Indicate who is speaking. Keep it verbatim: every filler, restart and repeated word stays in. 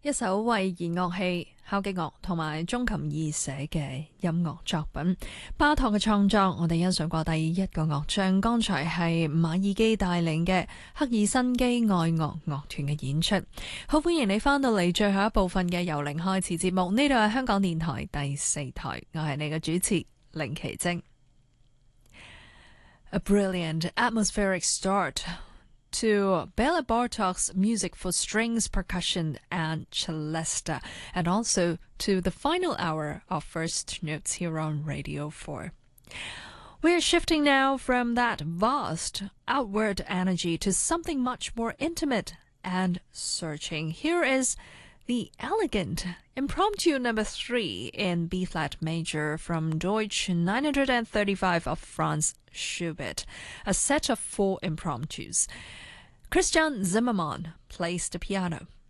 Speaker 1: 一首為弦樂器、敲擊樂同埋中琴而寫嘅音樂作品。巴托嘅創作，我哋欣賞過第一個樂章，剛才係馬爾基帶領嘅赫爾辛基愛樂樂團嘅演出。好歡迎你翻到嚟最後一部分嘅由零開始節目，呢度係香港電台第四台，我係你嘅主持凌奇晶。A brilliant atmospheric start to Bela Bartok's music for strings, percussion, and celesta, and also to the final hour of First Notes here on Radio four. We're shifting now from that vast outward energy to something much more intimate and searching. Here is the elegant impromptu number three in B-flat major from Deutsch nine thirty-five of Franz Schubert, a set of four impromptus. Christian Zimmermann plays the piano.